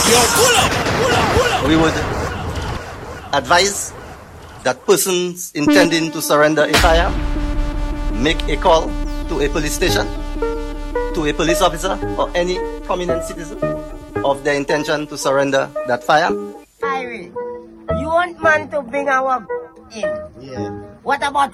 We would advise that persons intending to surrender a firearm make a call to a police station, to a police officer, or any prominent citizen of their intention to surrender that firearm. Irene, you want man to bring our in? Yeah. What about